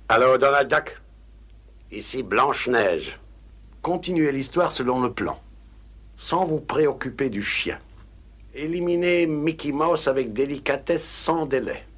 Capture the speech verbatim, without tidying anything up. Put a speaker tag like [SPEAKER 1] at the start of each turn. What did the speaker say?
[SPEAKER 1] Allô, Donald Duck? Ici Blanche-Neige.
[SPEAKER 2] Continuez l'histoire selon le plan, sans vous préoccuper du chien. Éliminez Mickey Mouse avec délicatesse sans délai.